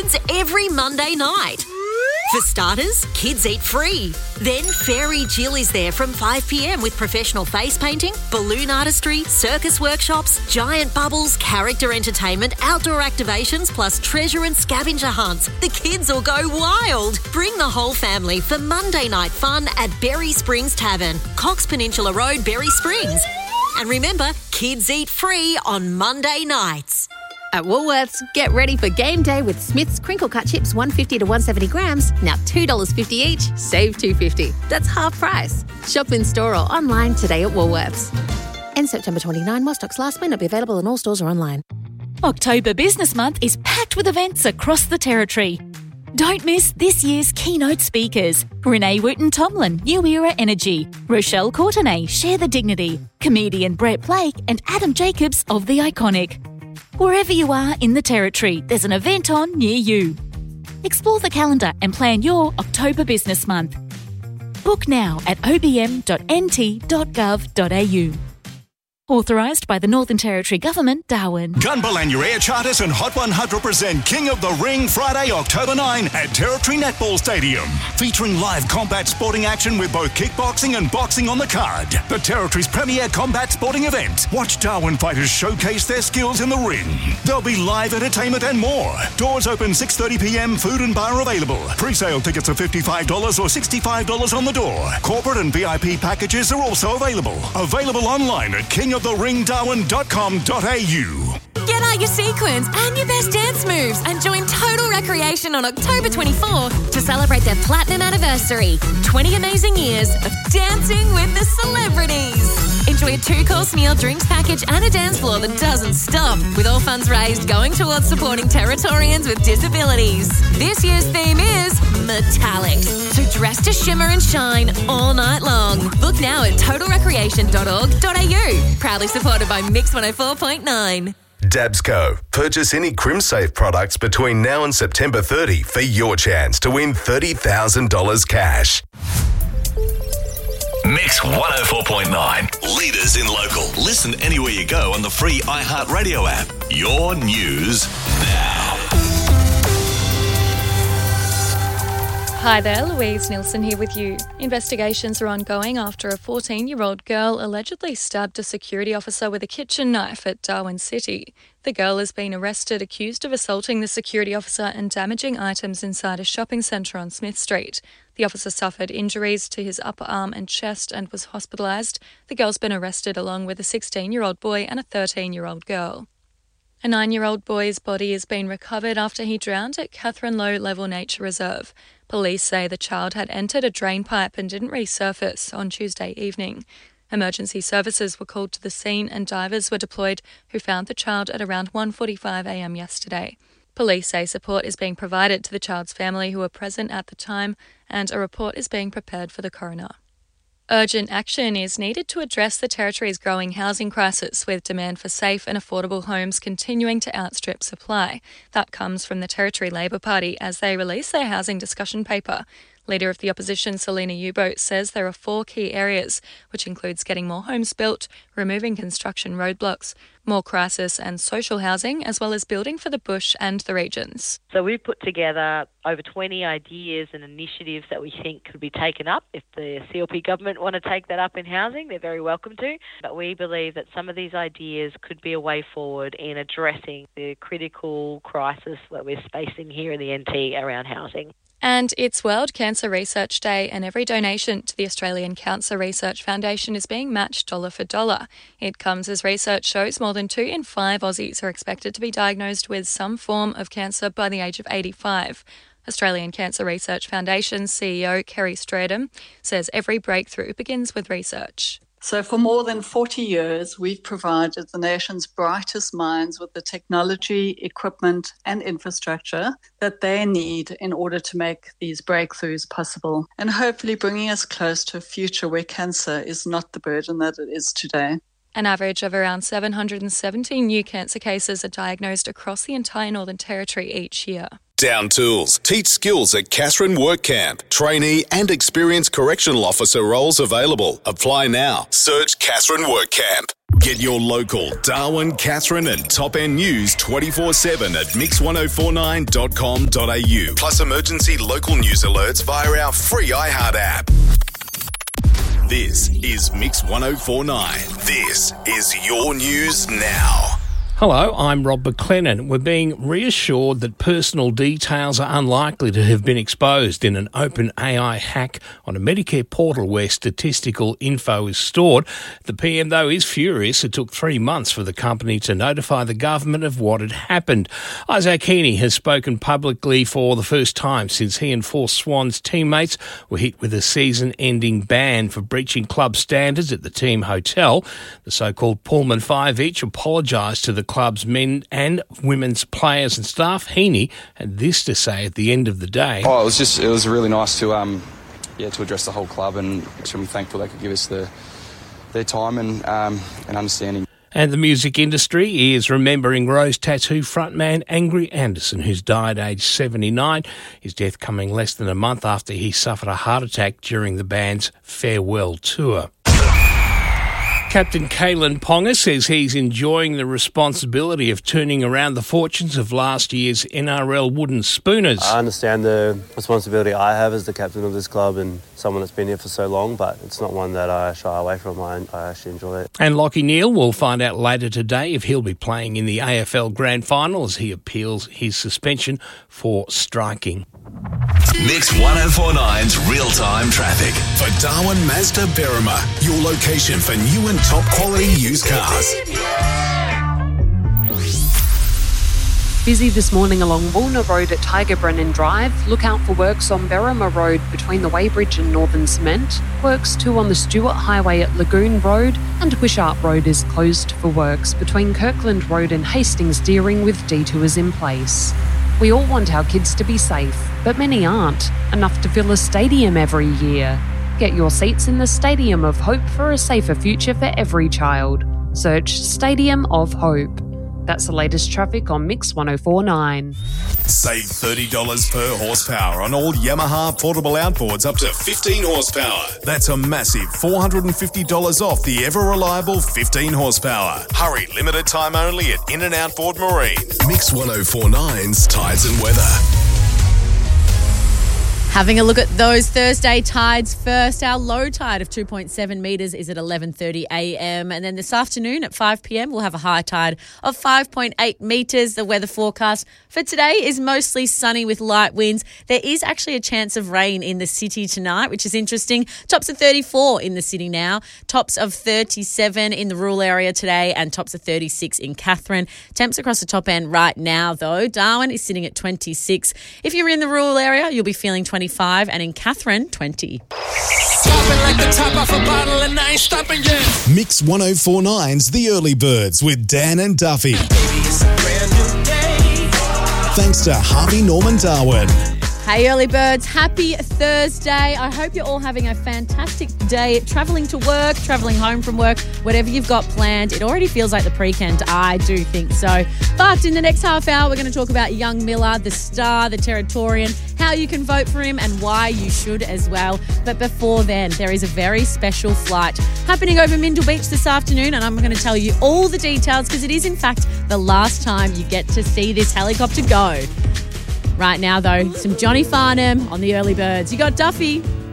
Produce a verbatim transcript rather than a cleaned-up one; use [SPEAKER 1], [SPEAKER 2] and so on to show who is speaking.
[SPEAKER 1] kids every Monday night. For starters, kids eat free. Then Fairy Jill is there from five p.m. with professional face painting, balloon artistry, circus workshops, giant bubbles, character entertainment, outdoor activations, plus treasure and scavenger hunts. The kids will go wild. Bring the whole family for Monday night fun at Berry Springs Tavern, Cox Peninsula Road, Berry Springs. And remember, kids eat free on Monday nights.
[SPEAKER 2] At Woolworths, get ready for game day with Smith's crinkle cut chips one hundred fifty to one hundred seventy grams, now two dollars fifty each, save two dollars fifty. That's half price. Shop in store or online today at Woolworths. End September twenty-ninth, while stocks last, may not be available in all stores or online.
[SPEAKER 3] October Business Month is packed with events across the Territory. Don't miss this year's keynote speakers. Renee Wooten-Tomlin, New Era Energy. Rochelle Courtenay, Share the Dignity. Comedian Brett Blake and Adam Jacobs of The Iconic. Wherever you are in the Territory, there's an event on near you. Explore the calendar and plan your October Business Month. Book now at o b m dot n t dot gov dot a u. Authorised by the Northern Territory Government, Darwin.
[SPEAKER 4] Gunbalanya Air Charters and Hot one hundred present King of the Ring Friday, October ninth at Territory Netball Stadium. Featuring live combat sporting action with both kickboxing and boxing on the card. The Territory's premier combat sporting event. Watch Darwin fighters showcase their skills in the ring. There'll be live entertainment and more. Doors open six thirty p.m, food and bar available. Pre-sale tickets are fifty-five dollars or sixty-five dollars on the door. Corporate and V I P packages are also available. Available online at king of the ring darwin dot com dot a u.
[SPEAKER 5] Get out your sequins and your best dance moves and join Total Recreation on October twenty-fourth to celebrate their platinum anniversary. twenty amazing years of dancing with the celebrities. Enjoy a two-course meal, drinks package and a dance floor that doesn't stop, with all funds raised going towards supporting Territorians with disabilities. This year's theme is metallic, so dress to shimmer and shine all night long. Book now at total recreation dot org dot a u. Proudly supported by Mix one oh four point nine.
[SPEAKER 6] Dabsco. Purchase any CrimSafe products between now and September thirtieth for your chance to win thirty thousand dollars cash.
[SPEAKER 7] Mix one oh four point nine. Leaders in local. Listen anywhere you go on the free iHeartRadio app. Your news now.
[SPEAKER 8] Hi there, Louise Nilsson here with you. Investigations are ongoing after a fourteen-year-old girl allegedly stabbed a security officer with a kitchen knife at Darwin City. The girl has been arrested, accused of assaulting the security officer and damaging items inside a shopping centre on Smith Street. The officer suffered injuries to his upper arm and chest and was hospitalised. The girl's been arrested along with a sixteen-year-old boy and a thirteen-year-old girl. A nine-year-old boy's body has been recovered after he drowned at Catherine Low Level Nature Reserve. Police say the child had entered a drain pipe and didn't resurface on Tuesday evening. Emergency services were called to the scene and divers were deployed who found the child at around one forty-five a m yesterday. Police say support is being provided to the child's family who were present at the time and a report is being prepared for the coroner. Urgent action is needed to address the Territory's growing housing crisis, with demand for safe and affordable homes continuing to outstrip supply. That comes from the Territory Labor Party as they release their housing discussion paper. Leader of the opposition, Selina Ubo, says there are four key areas, which includes getting more homes built, removing construction roadblocks, more crisis and social housing, as well as building for the bush and the regions.
[SPEAKER 9] So we've put together over twenty ideas and initiatives that we think could be taken up. If the C L P government want to take that up in housing, they're very welcome to. But we believe that some of these ideas could be a way forward in addressing the critical crisis that we're facing here in the N T around housing.
[SPEAKER 8] And it's World Cancer Research Day, and every donation to the Australian Cancer Research Foundation is being matched dollar for dollar. It comes as research shows more than two in five Aussies are expected to be diagnosed with some form of cancer by the age of eighty-five. Australian Cancer Research Foundation's C E O, Kerry Stradham, says every breakthrough begins with research.
[SPEAKER 10] So for more than forty years, we've provided the nation's brightest minds with the technology, equipment and infrastructure that they need in order to make these breakthroughs possible, and hopefully bringing us close to a future where cancer is not the burden that it is today.
[SPEAKER 8] An average of around seven hundred seventeen new cancer cases are diagnosed across the entire Northern Territory each year.
[SPEAKER 6] Down tools. Teach skills at Catherine Work Camp. Trainee and experienced correctional officer roles available. Apply now. Search Catherine Work Camp. Get your local Darwin, Catherine and Top End news twenty-four seven at mix ten forty-nine dot com dot a u. Plus emergency local news alerts via our free iHeart app. This is Mix ten forty-nine. This is your news now.
[SPEAKER 11] Hello, I'm Rob McLennan. We're being reassured that personal details are unlikely to have been exposed in an open A I hack on a Medicare portal where statistical info is stored. The P M, though, is furious. It took three months for the company to notify the government of what had happened. Isaac Heaney has spoken publicly for the first time since he and four Swans teammates were hit with a season-ending ban for breaching club standards at the team hotel. The so-called Pullman Five each apologised to the club's men and women's players and staff. Heaney had this to say at the end of the day.
[SPEAKER 12] Oh, it was just it was really nice to um yeah to address the whole club, and extremely thankful they could give us the their time and um and understanding.
[SPEAKER 11] And the music industry is remembering Rose Tattoo frontman Angry Anderson, who's died aged seventy-nine. His death coming less than a month after he suffered a heart attack during the band's farewell tour. Captain Kalen Ponga says he's enjoying the responsibility of turning around the fortunes of last year's N R L Wooden Spooners.
[SPEAKER 13] I understand the responsibility I have as the captain of this club and someone that's been here for so long, but it's not one that I shy away from. I, I actually enjoy it.
[SPEAKER 11] And Lachie Neale will find out later today if he'll be playing in the A F L Grand Final as he appeals his suspension for striking.
[SPEAKER 7] Mix ten forty-nine's real-time traffic.
[SPEAKER 6] For Darwin Mazda Berrima, your location for new and top quality used cars.
[SPEAKER 14] Busy this morning along Woolner Road at Tiger Brennan Drive. Look out for works on Berrima Road between the Weybridge and Northern Cement. Works too on the Stewart Highway at Lagoon Road, and Wishart Road is closed for works between Kirkland Road and Hastings Deering with detours in place. We all want our kids to be safe, but many aren't. Enough to fill a stadium every year. Get your seats in the Stadium of Hope for a safer future for every child. Search Stadium of Hope. That's the latest traffic on Mix ten forty-nine.
[SPEAKER 6] Save thirty dollars per horsepower on all Yamaha portable outboards up to fifteen horsepower. That's a massive four hundred fifty dollars off the ever-reliable fifteen horsepower. Hurry, limited time only at In and Outboard Marine. Mix ten forty-nine's Tides and Weather.
[SPEAKER 15] Having a look at those Thursday tides first. Our low tide of two point seven metres is at eleven thirty a m. And then this afternoon at five p m, we'll have a high tide of five point eight metres. The weather forecast for today is mostly sunny with light winds. There is actually a chance of rain in the city tonight, which is interesting. Tops of thirty-four in the city now. Tops of thirty-seven in the rural area today, and tops of thirty-six in Catherine. Temps across the top end right now, though. Darwin is sitting at twenty-six. If you're in the rural area, you'll be feeling twenty-five, and in Catherine, twenty.
[SPEAKER 16] Like the top off a bottle and I ain't stopping yet.
[SPEAKER 4] Mix ten forty-nine's The Early Birds with Dan and Duffy.
[SPEAKER 16] Baby, it's a brand new day.
[SPEAKER 4] Thanks to Harvey Norman Darwin.
[SPEAKER 15] Hey early birds, happy Thursday. I hope you're all having a fantastic day, travelling to work, travelling home from work, whatever you've got planned. It already feels like the pre-Kent, I do think so. But in the next half hour, we're going to talk about Young Miller, the star, the Territorian, how you can vote for him and why you should as well. But before then, there is a very special flight happening over Mindle Beach this afternoon, and I'm going to tell you all the details because it is in fact the last time you get to see this helicopter go. Right now, though, some Johnny Farnham on the Early Birds. You got Duffy.